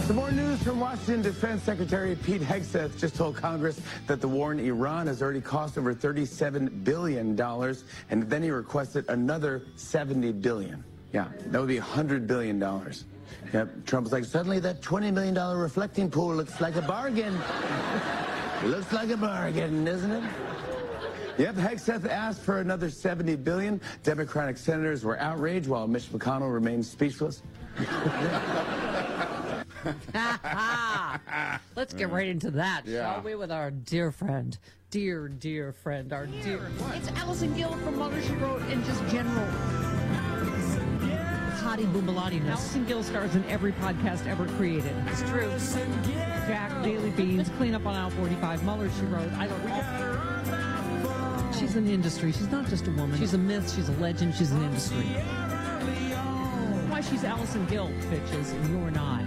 Some more news from Washington. Defense Secretary Pete Hegseth just told Congress that the war in Iran has already cost over $37 billion, and then he requested another $70 billion. Yeah, that would be $100 billion. Yep, Trump's like, suddenly that $20 million reflecting pool looks like a bargain. Looks like a bargain, doesn't it? Yep, Hegseth asked for another $70 billion. Democratic senators were outraged while Mitch McConnell remained speechless. Let's get right into that, shall we, with our dear friend. Dear friend, our dear. It's Allison Gill from Mother She Wrote and just general hottie boombalati. Allison Gill stars in every podcast ever created. It's true. Jack, Daily Beans, Clean Up on Aisle 45, Mueller, She Wrote. I don't know. She's in the industry. She's not just a woman. She's a myth. She's a legend. She's an industry. Why she's Allison Gill, bitches, and you're not.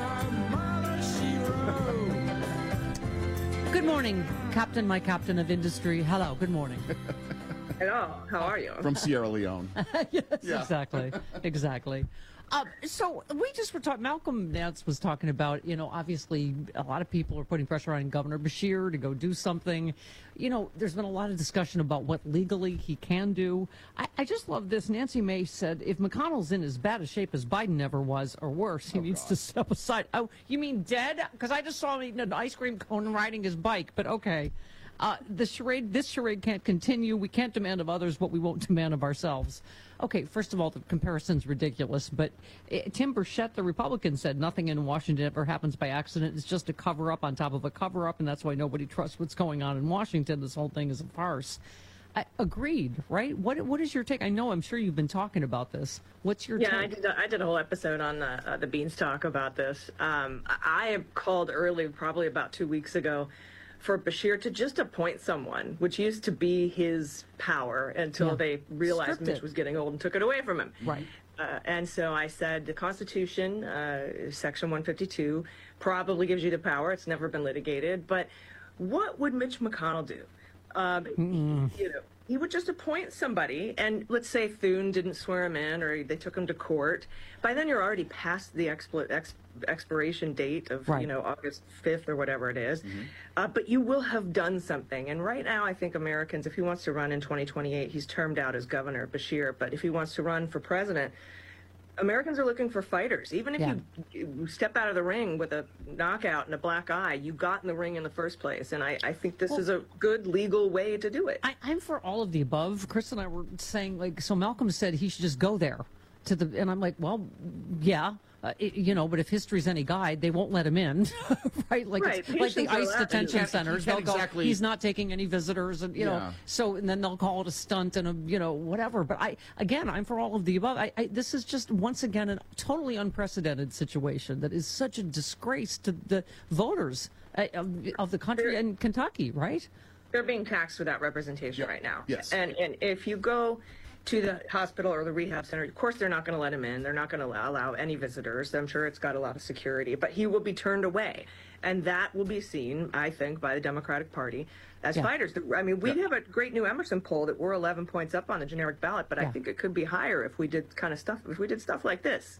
Good morning, Captain, my captain of industry. Hello, good morning. Hello, how are you? From Sierra Leone. Yes, yeah. Exactly. So we just were talking, Malcolm Nance was talking about, obviously a lot of people are putting pressure on Governor Beshear to go do something. There's been a lot of discussion about what legally he can do. I just love this. Nancy May said if McConnell's in as bad a shape as Biden ever was, or worse, he needs to step aside. Oh, you mean dead? Because I just saw him eating an ice cream cone and riding his bike, but okay. This charade can't continue. We can't demand of others what we won't demand of ourselves. Okay, first of all, the comparison's ridiculous, but Tim Burchett, the Republican, said nothing in Washington ever happens by accident. It's just a cover-up on top of a cover-up, and that's why nobody trusts what's going on in Washington. This whole thing is a farce. Agreed, right? What is your take? I'm sure you've been talking about this. What's your take? Yeah, I did a whole episode on the Beanstalk about this. I called early, probably about 2 weeks ago, for Beshear to just appoint someone, which used to be his power until they realized Mitch was getting old and took it away from him. Right. And so I said the Constitution, Section 152, probably gives you the power. It's never been litigated. But what would Mitch McConnell do? He would just appoint somebody, and let's say Thune didn't swear him in, or they took him to court. By then, you're already past the expiration date of August 5th or whatever it is. But you will have done something. And right now, I think Americans, if he wants to run in 2028, he's termed out as Governor Beshear. But if he wants to run for president, Americans are looking for fighters. Even if you step out of the ring with a knockout and a black eye, you got in the ring in the first place. And I think this is a good legal way to do it. I'm for all of the above. Chris and I were saying, so Malcolm said he should just go there. And I'm like, well, yeah. But if history's any guide, they won't let him in, right? Like the ICE detention centers, they'll go, he's not taking any visitors, and and then they'll call it a stunt and whatever. But I'm for all of the above. This is just once again a totally unprecedented situation that is such a disgrace to the voters of the country and Kentucky, right? They're being taxed without representation right now. Yes. And if you go to the hospital or the rehab center, of course they're not going to let him in. They're not going to allow any visitors. I'm sure it's got a lot of security, but he will be turned away. And that will be seen, I think, by the Democratic Party as fighters. I mean, we have a great new Emerson poll that we're 11 points up on the generic ballot, but I think it could be higher if we did stuff like this,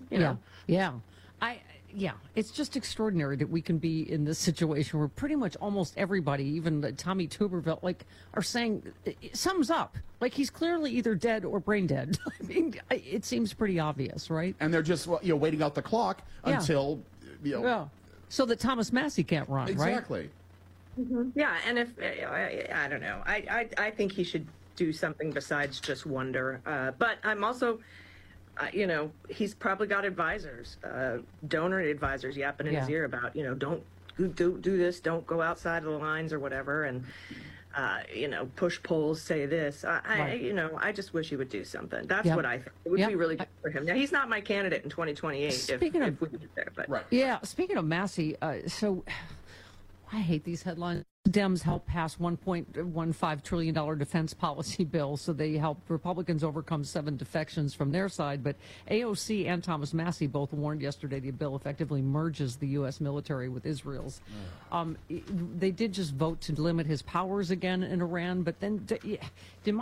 it's just extraordinary that we can be in this situation where pretty much almost everybody, even Tommy Tuberville, are saying sums up. He's clearly either dead or brain dead. I mean, it seems pretty obvious, right? And they're just waiting out the clock until so that Thomas Massie can't run, exactly. Right? Mm-hmm. Yeah, and if I don't know, I think he should do something besides just wonder. But I'm also. He's probably got advisors, donor advisors yapping in his ear about, don't do this, don't go outside of the lines or whatever. And, push polls say this. I just wish he would do something. That's what I think. It would be really good for him. Now, he's not my candidate in 2028 if we get there. But. Yeah, speaking of Massie, so I hate these headlines. Dems help pass $1.15 trillion defense policy bill, so they help Republicans overcome 7 defections from their side. But AOC and Thomas Massie both warned yesterday the bill effectively merges the U.S. military with Israel's. They did just vote to limit his powers again in Iran, but then